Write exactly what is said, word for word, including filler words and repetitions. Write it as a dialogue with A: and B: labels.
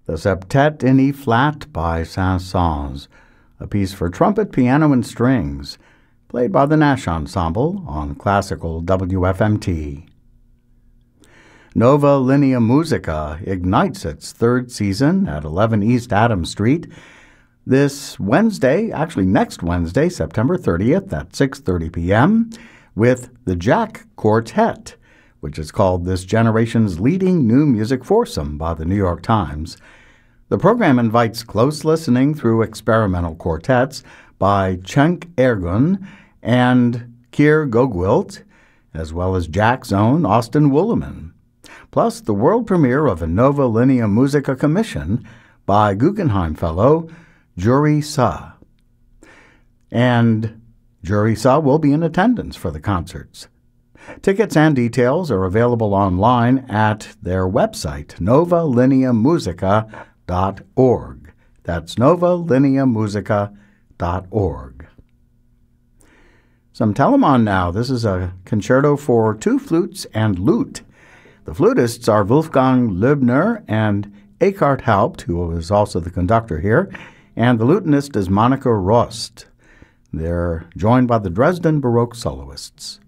A: the Septet in E-flat by Saint-Saëns, a piece for trumpet, piano, and strings, played by the Nash Ensemble on classical W F M T. Nova Linea Musica ignites its third season at eleven East Adams Street this Wednesday, actually next Wednesday, September thirtieth at six thirty p.m., with the Jack Quartet, which is called this generation's leading new music foursome by the New York Times. The program invites close listening through experimental quartets by Cenk Ergun and Keir Gogwilt, as well as Jack's own Austin Wooleman, plus the world premiere of a Nova Linea Musica commission by Guggenheim Fellow Juri Sa. And Juri Sa will be in attendance for the concerts. Tickets and details are available online at their website, nova linea musica dot org. That's nova linea musica dot org. Some Telemann now. This is a concerto for two flutes and lute. The flutists are Wolfgang Loebner and Eckhard Haupt, who is also the conductor here, and the lutenist is Monika Rost. They're joined by the Dresden Baroque soloists.